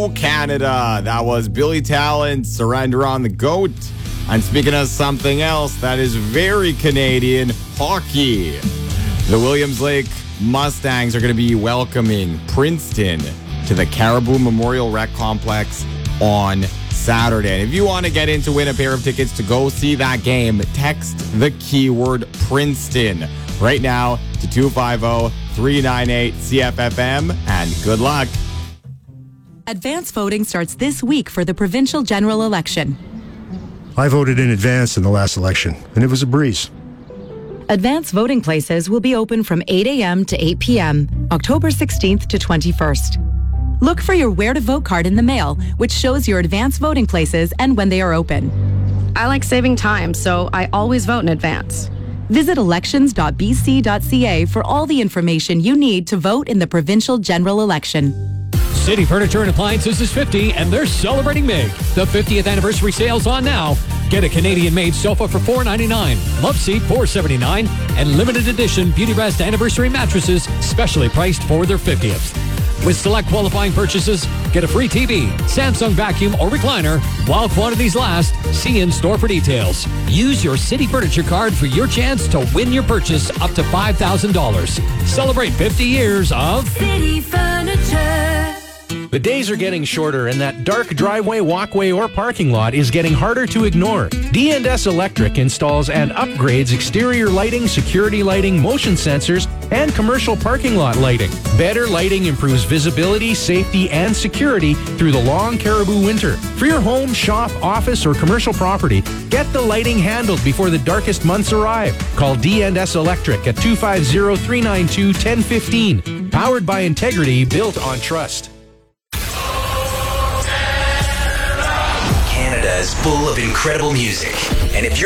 Go Canada. That was Billy Talent, Surrender on the Goat. And speaking of something else that is very Canadian, hockey. The Williams Lake Mustangs are going to be welcoming Princeton to the Caribou Memorial Rec Complex on Saturday. And if you want to get in to win a pair of tickets to go see that game, text the keyword Princeton right now to 250-398-CFFM, and good luck. Advance voting starts this week for the provincial general election. I voted in advance in the last election, and it was a breeze. Advance voting places will be open from 8 a.m. to 8 p.m., October 16th to 21st. Look for your Where to Vote card in the mail, which shows your advance voting places and when they are open. I like saving time, so I always vote in advance. Visit elections.bc.ca for all the information you need to vote in the provincial general election. City Furniture and Appliances is 50, and they're celebrating big. The 50th anniversary sale's on now. Get a Canadian-made sofa for $499, love seat $479, and limited edition Beauty Rest anniversary mattresses specially priced for their 50th. With select qualifying purchases, get a free TV, Samsung vacuum or recliner. While quantities last, see in-store for details. Use your City Furniture card for your chance to win your purchase up to $5,000. Celebrate 50 years of City Furniture. The days are getting shorter, and that dark driveway, walkway, or parking lot is getting harder to ignore. D&S Electric installs and upgrades exterior lighting, security lighting, motion sensors, and commercial parking lot lighting. Better lighting improves visibility, safety, and security through the long Caribou winter. For your home, shop, office, or commercial property, get the lighting handled before the darkest months arrive. Call D&S Electric at 250-392-1015. Powered by integrity, built on trust. Canada is full of incredible music. And if you're